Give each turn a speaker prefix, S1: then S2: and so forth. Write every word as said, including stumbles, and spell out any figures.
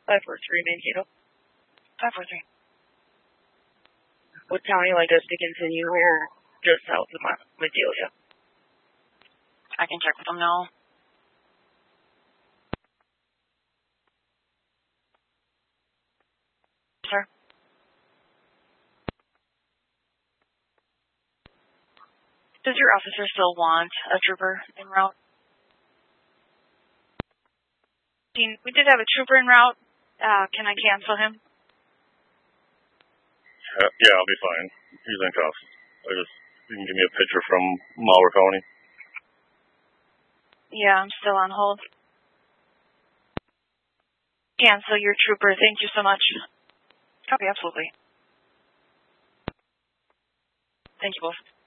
S1: five four three, Mankato.
S2: five four three.
S1: What county like us to continue? We're just south of Madelia.
S2: I can check with them now. Sir? Does your officer still want a trooper en route? Dean, we did have a trooper en route. Uh, can I cancel him?
S3: Uh, yeah, I'll be fine. He's in cuffs. I just, you can give me a picture from Malheur County.
S2: Yeah, I'm still on hold. Cancel your trooper. Thank you so much. Copy, absolutely. Thank you both.